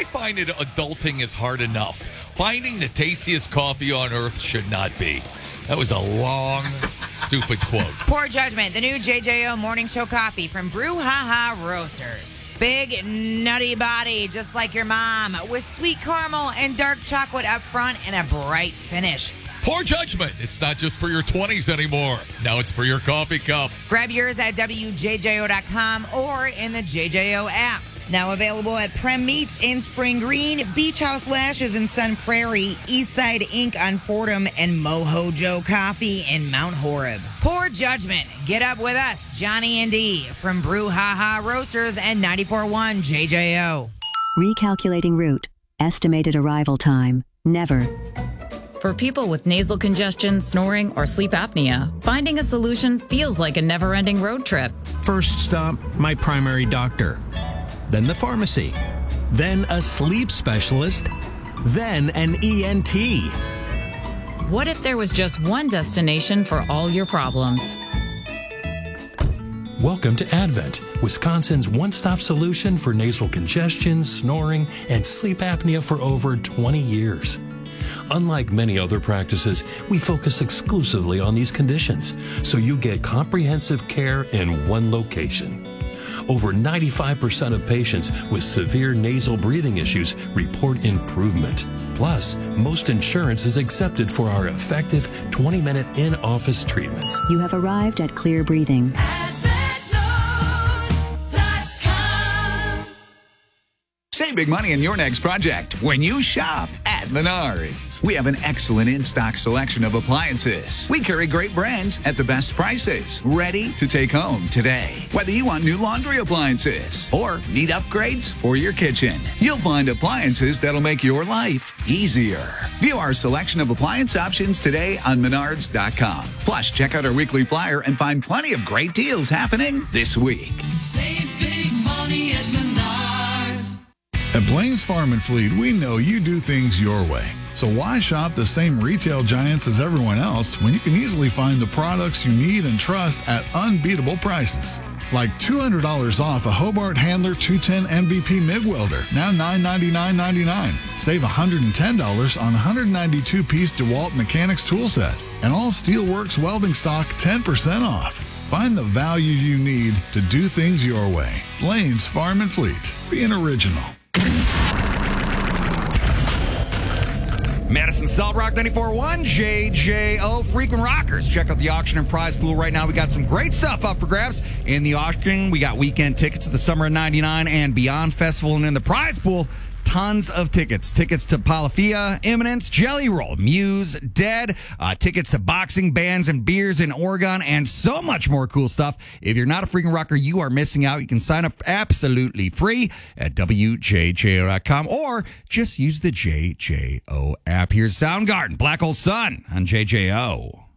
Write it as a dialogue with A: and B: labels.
A: find it adulting is hard enough. Finding the tastiest coffee on earth should not be. That was a long, stupid quote.
B: Poor Judgment, the new JJO Morning Show coffee from Brew Ha Roasters. Big, nutty body, just like your mom, with sweet caramel and dark chocolate up front and a bright finish.
A: Poor Judgment. It's not just for your 20s anymore. Now it's for your coffee cup.
B: Grab yours at WJJO.com or in the JJO app. Now available at Prem Meats in Spring Green, Beach House Lashes in Sun Prairie, Eastside Inc. on Fordham, and Mojo Coffee in Mount Horeb. Poor Judgment. Get up with us, Johnny and Dee, from Brew Ha Roasters and 94.1 JJO.
C: Recalculating route. Estimated arrival time. Never.
D: For people with nasal congestion, snoring, or sleep apnea, finding a solution feels like a never-ending road trip.
E: First stop, my primary doctor. Then the pharmacy. Then a sleep specialist. Then an ENT.
D: What if there was just one destination for all your problems?
F: Welcome to Advent, Wisconsin's one-stop solution for nasal congestion, snoring, and sleep apnea for over 20 years. Unlike many other practices, we focus exclusively on these conditions, so you get comprehensive care in one location. Over 95% of patients with severe nasal breathing issues report improvement. Plus, most insurance is accepted for our effective 20-minute in-office treatments.
C: You have arrived at Clear Breathing.
G: Save big money on your next project when you shop at Menards. We have an excellent in-stock selection of appliances. We carry great brands at the best prices, ready to take home today. Whether you want new laundry appliances or need upgrades for your kitchen, you'll find appliances that'll make your life easier. View our selection of appliance options today on Menards.com. Plus, check out our weekly flyer and find plenty of great deals happening this week.
H: Save big money at Menards.
I: At Blain's Farm and Fleet, we know you do things your way. So why shop the same retail giants as everyone else when you can easily find the products you need and trust at unbeatable prices? Like $200 off a Hobart Handler 210 MVP MIG welder, now $999.99. Save $110 on 192-piece DeWalt Mechanics tool set. And all Steelworks welding stock 10% off. Find the value you need to do things your way. Blain's Farm and Fleet. Being original.
J: Madison Solid Rock 94.1 JJO Frequent Rockers. Check out the auction and prize pool right now. We got some great stuff up for grabs in the auction. We got weekend tickets to the Summer of '99 and Beyond Festival, and in the prize pool, tons of tickets. Tickets to Polyphia, Eminence, Jelly Roll, Muse, Dead, tickets to boxing, bands, and beers in Oregon, and so much more cool stuff. If you're not a freaking rocker, you are missing out. You can sign up absolutely free at WJJO.com or just use the JJO app. Here's Soundgarden, Black Hole Sun on JJO.